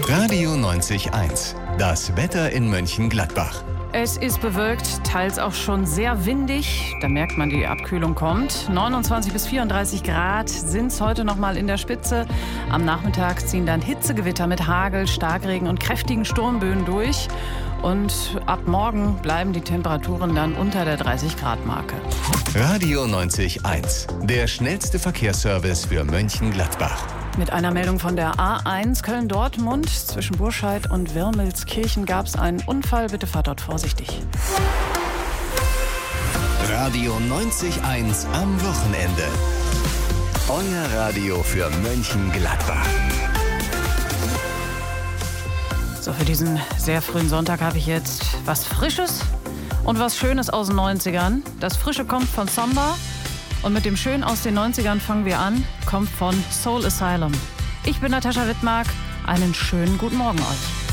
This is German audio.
Radio 90.1, das Wetter in Mönchengladbach. Es ist bewölkt, teils auch schon sehr windig. Da merkt man, die Abkühlung kommt. 29 bis 34 Grad sind es heute noch mal in der Spitze. Am Nachmittag ziehen dann Hitzegewitter mit Hagel, Starkregen und kräftigen Sturmböen durch. Und ab morgen bleiben die Temperaturen dann unter der 30-Grad-Marke. Radio 90.1, der schnellste Verkehrsservice für Mönchengladbach. Mit einer Meldung von der A1 Köln-Dortmund. Zwischen Burscheid und Wirmelskirchen gab es einen Unfall. Bitte fahrt dort vorsichtig. Radio 90.1 am Wochenende. Euer Radio für Mönchengladbach. So, für diesen sehr frühen Sonntag habe ich jetzt was Frisches und was Schönes aus den 90ern. Das Frische kommt von Samba. Und mit dem Schönen aus den 90ern fangen wir an, kommt von Soul Asylum. Ich bin Natascha Wittmark, einen schönen guten Morgen euch.